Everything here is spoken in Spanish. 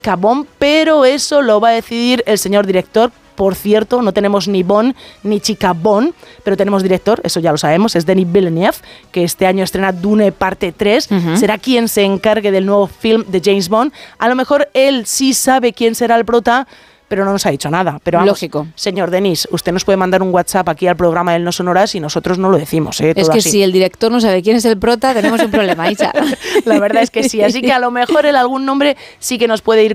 chica Bond, pero eso lo va a decidir el señor director. Por cierto, no tenemos ni Bond ni chica Bond, pero tenemos director, eso ya lo sabemos, es Denis Villeneuve, que este año estrena Dune parte 3. Será quien se encargue del nuevo film de James Bond. A lo mejor él sí sabe quién será el prota, pero no nos ha dicho nada. Pero vamos, lógico. Señor Denis, usted nos puede mandar un WhatsApp aquí al programa del No Sonoras y nosotros no lo decimos. Es que así. Si el director no sabe quién es el prota, tenemos un problema, Isa. La verdad es que sí, así que a lo mejor él algún nombre sí que nos puede ir